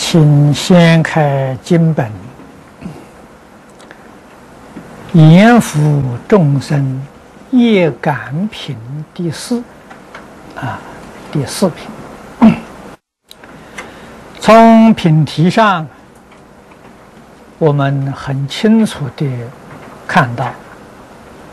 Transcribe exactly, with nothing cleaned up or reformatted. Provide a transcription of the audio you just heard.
请掀开经本，严福众生业感品第四啊，第四品。从品题上，我们很清楚地看到，